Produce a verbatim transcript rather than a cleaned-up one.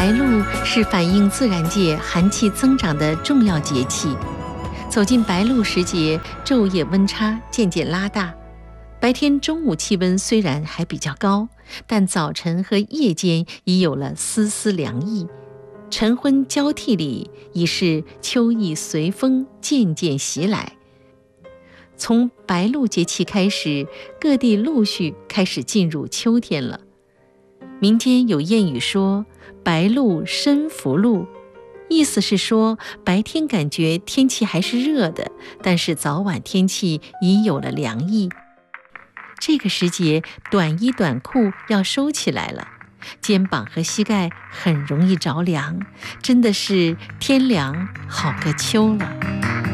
白露是反映自然界寒气增长的重要节气。走进白露时节，昼夜温差渐渐拉大。白天中午气温虽然还比较高，但早晨和夜间已有了丝丝凉意。晨昏交替里，已是秋意随风渐渐袭来。从白露节气开始，各地陆续开始进入秋天了。民间有谚语说白露生福禄，意思是说白天感觉天气还是热的，但是早晚天气已有了凉意。这个时节，短衣短裤要收起来了，肩膀和膝盖很容易着凉，真的是天凉好个秋了。